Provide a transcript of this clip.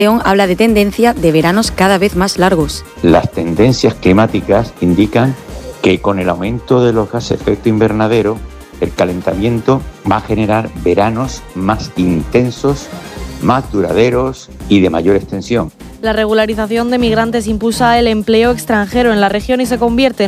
Habla de tendencia de veranos cada vez más largos. Las tendencias climáticas indican que con el aumento de los gases de efecto invernadero, el calentamiento va a generar veranos más intensos, más duraderos y de mayor extensión. La regularización de migrantes impulsa el empleo extranjero en la región y se convierte en